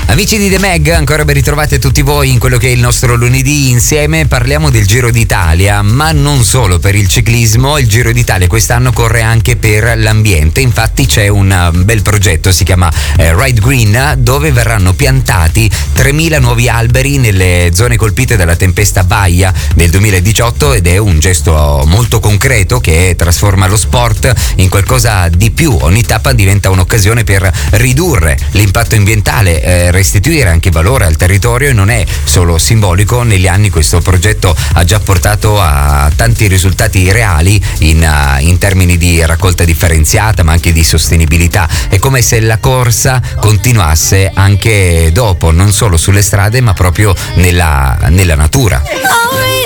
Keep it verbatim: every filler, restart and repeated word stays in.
Amici di The Mag, ancora ben ritrovate tutti voi in quello che è il nostro lunedì. Insieme parliamo del Giro d'Italia, ma non solo per il ciclismo. Il Giro d'Italia quest'anno corre anche per l'ambiente. Infatti c'è un bel progetto, si chiama eh, Ride Green, dove verranno piantati tremila nuovi alberi nelle zone colpite dalla tempesta Baia del duemiladiciotto, ed è un gesto molto concreto che trasforma lo sport in qualcosa di più. Ogni tappa diventa un'occasione per ridurre l'impatto ambientale, eh, restituire anche valore al territorio, e non è solo simbolico. Negli anni questo progetto ha già portato a tanti risultati reali in, uh, in termini di raccolta differenziata, ma anche di sostenibilità. È come se la corsa continuasse anche dopo, non solo sulle strade ma proprio nella, nella natura. Are we